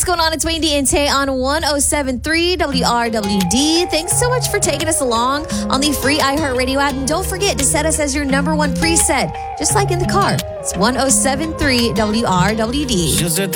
going on? It's Wendy and Tay on 107.3 WRWD. Thanks so much for taking us along on the free iHeartRadio app. And don't forget to set us as your number one preset, just like in the car. It's 107.3 WRWD.